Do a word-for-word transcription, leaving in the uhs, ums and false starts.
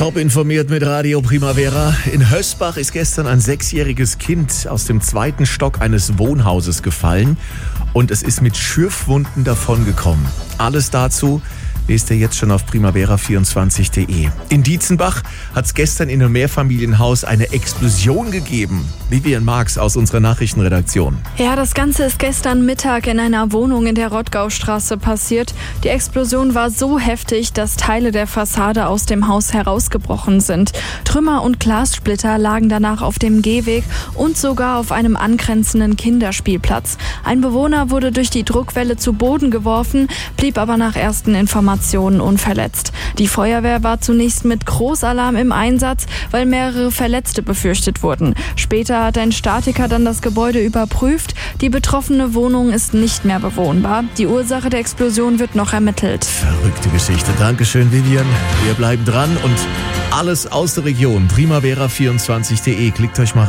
Top informiert mit Radio Primavera. In Hösbach ist gestern ein sechsjähriges Kind aus dem zweiten Stock eines Wohnhauses gefallen und es ist mit Schürfwunden davongekommen. Alles dazu lest ihr jetzt schon auf primavera vierundzwanzig punkt de. In Dietzenbach hat es gestern in einem Mehrfamilienhaus eine Explosion gegeben. Vivian Marx aus unserer Nachrichtenredaktion. Ja, das Ganze ist gestern Mittag in einer Wohnung in der Rottgaustraße passiert. Die Explosion war so heftig, dass Teile der Fassade aus dem Haus herausgebrochen sind. Trümmer und Glassplitter lagen danach auf dem Gehweg und sogar auf einem angrenzenden Kinderspielplatz. Ein Bewohner wurde durch die Druckwelle zu Boden geworfen, blieb aber nach ersten Informationen unverletzt. Die Feuerwehr war zunächst mit Großalarm im Einsatz, weil mehrere Verletzte befürchtet wurden. Später hat ein Statiker dann das Gebäude überprüft. Die betroffene Wohnung ist nicht mehr bewohnbar. Die Ursache der Explosion wird noch ermittelt. Verrückte Geschichte. Dankeschön, Vivian. Wir bleiben dran und alles aus der Region. primavera vierundzwanzig punkt de. Klickt euch mal rein.